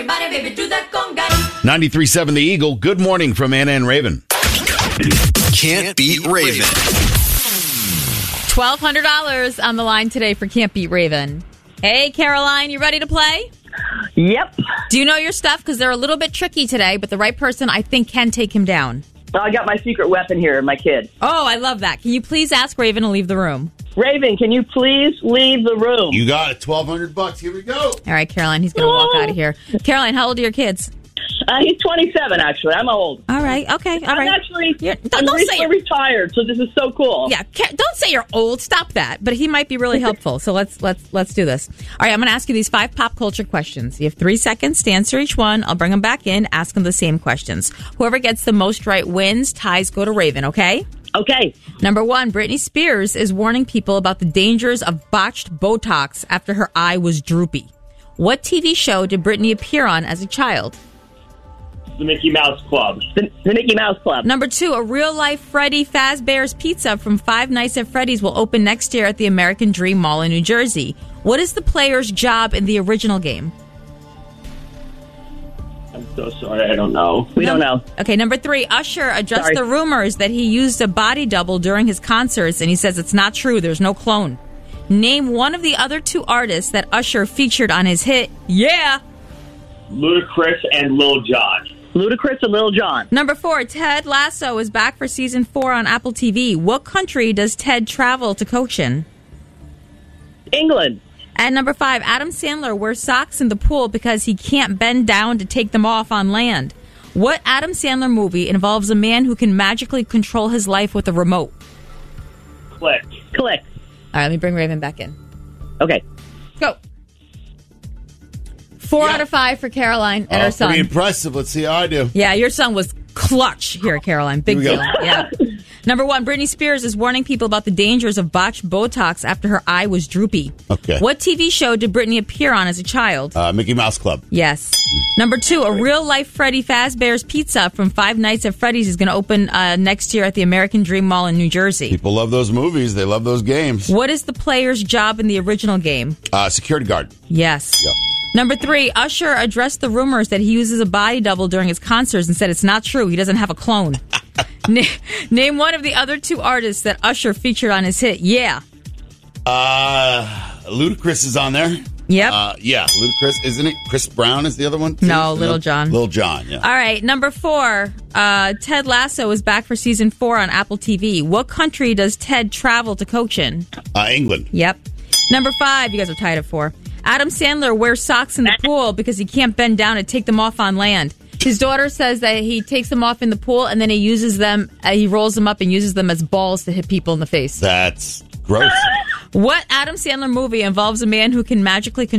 Everybody, baby, do that conga. 93.7 The Eagle. Good morning from Anna and Raven. Can't beat Raven. $1,200 on the line today for Can't Beat Raven. Hey, Caroline, you ready to play? Yep. Do you know your stuff? Because they're a little bit tricky today, but the right person, I think, can take him down. I got my secret weapon here, my kid. Oh, I love that. Can you please ask Raven to leave the room? Raven, can you please leave the room? You got it. $1,200. Here we go. All right, Caroline, he's going to walk out of here. Caroline, how old are your kids? He's 27, actually. I'm old. All right, okay, all right. I'm actually don't say recently retired, so this is so cool. Yeah, don't say you're old. Stop that. But he might be really helpful. So let's do this. All right, I'm going to ask you these 5 pop culture questions. You have 3 seconds to answer each one. I'll bring them back in, ask them the same questions. Whoever gets the most right wins. Ties go to Raven, okay? Okay. Number 1, Britney Spears is warning people about the dangers of botched Botox after her eye was droopy. What TV show did Britney appear on as a child? The Mickey Mouse Club. The Mickey Mouse Club. Number 2, a real-life Freddy Fazbear's Pizza from Five Nights at Freddy's will open next year at the American Dream Mall in New Jersey. What is the player's job in the original game? I'm so sorry, I don't know. We don't know. Okay, number 3, Usher addressed the rumors that he used a body double during his concerts, and he says it's not true. There's no clone. Name one of the other 2 artists that Usher featured on his hit, Yeah! Ludacris and Lil Jon. Ludacris and Lil Jon. Number 4, Ted Lasso is back for season 4 on Apple TV. What country does Ted travel to coach in? England. And number 5, Adam Sandler wears socks in the pool because he can't bend down to take them off on land. What Adam Sandler movie involves a man who can magically control his life with a remote? Click. Click. All right, let me bring Raven back in. Okay. Go. 4 out of 5 for Caroline and her son. Pretty impressive. Let's see how I do. Yeah, your son was clutch here, Caroline. Big Here we deal. go. Yeah. Number 1, Britney Spears is warning people about the dangers of botched Botox after her eye was droopy. Okay. What TV show did Britney appear on as a child? Mickey Mouse Club. Yes. Number 2, a real-life Freddy Fazbear's Pizza from Five Nights at Freddy's is going to open next year at the American Dream Mall in New Jersey. People love those movies. They love those games. What is the player's job in the original game? Security guard. Yes. Yep. Number 3, Usher addressed the rumors that he uses a body double during his concerts and said it's not true. He doesn't have a clone. Name one of the other 2 artists that Usher featured on his hit, Yeah. Ludacris is on there. Yep. Yeah, Ludacris. Isn't it? Chris Brown is the other one? No, Lil Jon. Lil Jon, yeah. All right, number 4, Ted Lasso is back for season 4 on Apple TV. What country does Ted travel to coach in? England. Yep. Number 5, you guys are tied at 4. Adam Sandler wears socks in the pool because he can't bend down and take them off on land. His daughter says that he takes them off in the pool and then he uses them, he rolls them up and uses them as balls to hit people in the face. That's gross. What Adam Sandler movie involves a man who can magically